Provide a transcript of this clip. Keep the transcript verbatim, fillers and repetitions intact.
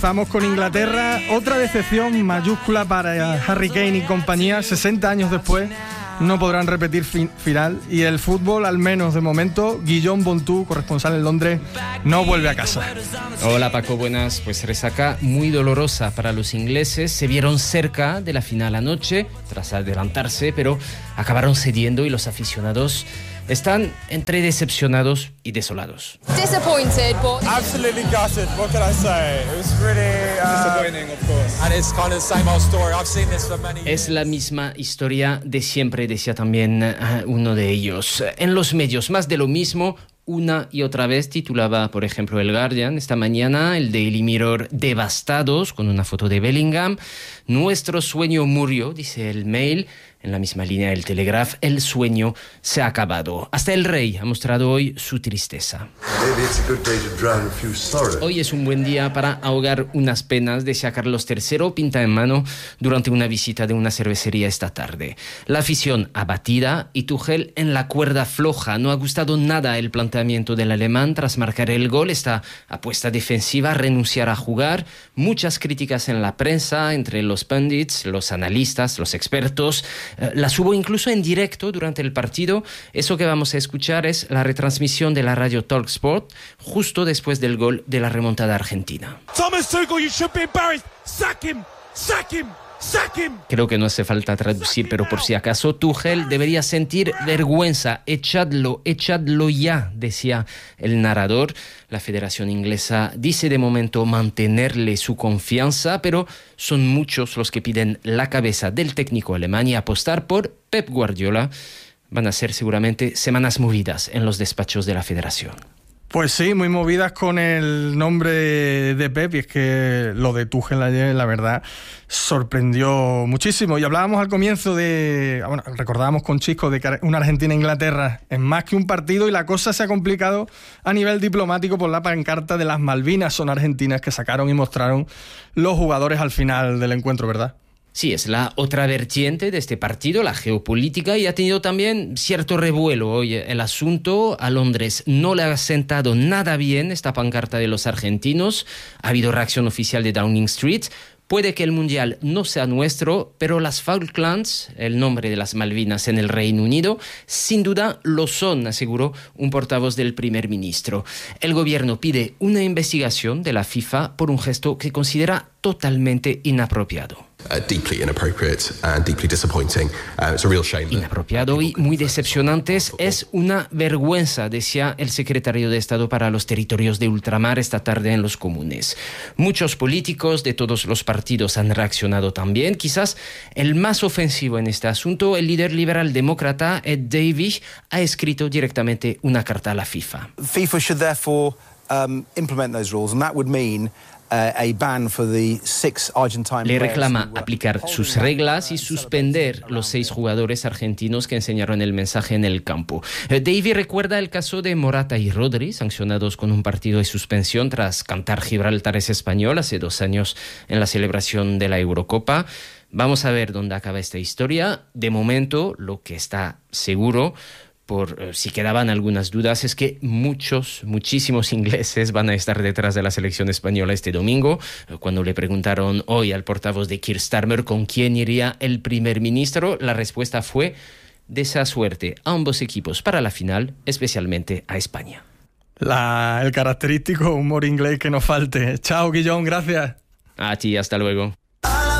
Vamos con Inglaterra, otra decepción mayúscula para Harry Kane y compañía. sesenta años después no podrán repetir fin- final y el fútbol, al menos de momento. Guillaume Bontou, corresponsal en Londres, no vuelve a casa. Hola Paco, buenas. Pues resaca muy dolorosa para los ingleses. Se vieron cerca de la final anoche tras adelantarse, pero acabaron cediendo y los aficionados están entre decepcionados y desolados. Disappointed, but Absolutely gutted. What can I say? It was really uh, disappointing, of course. And it's kind of the same old story. I've seen this for many years. Es la misma historia de siempre, decía también uh, uno de ellos. En los medios, más de lo mismo. Una y otra vez titulaba, por ejemplo, el Guardian esta mañana, el Daily Mirror, devastados, con una foto de Bellingham. Nuestro sueño murió, dice el Mail. En la misma línea del Telegraph, el sueño se ha acabado. Hasta el rey ha mostrado hoy su tristeza. Hoy es un buen día para ahogar unas penas, decía Carlos tercero, pinta en mano, durante una visita de una cervecería esta tarde. La afición abatida y Tuchel en la cuerda floja. No ha gustado nada el planteamiento del alemán tras marcar el gol. Esta apuesta defensiva, renunciar a jugar. Muchas críticas en la prensa, entre los pundits, los analistas, los expertos. Las hubo incluso en directo durante el partido. Eso que vamos a escuchar es la retransmisión de la radio TalkSport justo después del gol de la remontada argentina. Thomas Tuchel, you should be embarrassed. Sack him. Sack him. Sack him. Creo que no hace falta traducir, pero por si acaso, Tuchel debería sentir vergüenza. Echadlo, echadlo ya, decía el narrador. La Federación Inglesa dice de momento mantenerle su confianza, pero son muchos los que piden la cabeza del técnico alemán y apostar por Pep Guardiola. Van a ser seguramente semanas movidas en los despachos de la Federación. Pues sí, muy movidas con el nombre de Pep, y es que lo de Tuchel ayer, la verdad, sorprendió muchísimo. Y hablábamos al comienzo de, bueno, recordábamos con Chisco de que una Argentina-Inglaterra es más que un partido, y la cosa se ha complicado a nivel diplomático por la pancarta de las Malvinas son argentinas que sacaron y mostraron los jugadores al final del encuentro, ¿verdad? Sí, es la otra vertiente de este partido, la geopolítica, y ha tenido también cierto revuelo hoy el asunto. A Londres no le ha sentado nada bien esta pancarta de los argentinos. Ha habido reacción oficial de Downing Street. Puede que el Mundial no sea nuestro, pero las Falklands, el nombre de las Malvinas en el Reino Unido, sin duda lo son, aseguró un portavoz del primer ministro. El gobierno pide una investigación de la FIFA por un gesto que considera totalmente inapropiado. Uh, deeply inappropriate and deeply disappointing. Uh, it's a real shame. Inapropiado y muy decepcionante. Es una vergüenza, decía el secretario de Estado para los Territorios de Ultramar esta tarde en los Comunes. Muchos políticos de todos los partidos han reaccionado también. Quizás el más ofensivo en este asunto, el líder liberal demócrata Ed Davey, ha escrito directamente una carta a la FIFA. FIFA should therefore um, implement those rules, and that would mean Le reclama aplicar sus reglas y suspender los seis jugadores argentinos que enseñaron el mensaje en el campo. Davey recuerda el caso de Morata y Rodri, sancionados con un partido de suspensión tras cantar Gibraltar es español hace dos años en la celebración de la Eurocopa. Vamos a ver dónde acaba esta historia. De momento, lo que está seguro, por eh, si quedaban algunas dudas, es que muchos, muchísimos ingleses van a estar detrás de la selección española este domingo. Cuando le preguntaron hoy al portavoz de Keir Starmer con quién iría el primer ministro, la respuesta fue: desea suerte a ambos equipos para la final, especialmente a España. La, el característico humor inglés que nos falte. Chao, Guillón, gracias. A ti, hasta luego.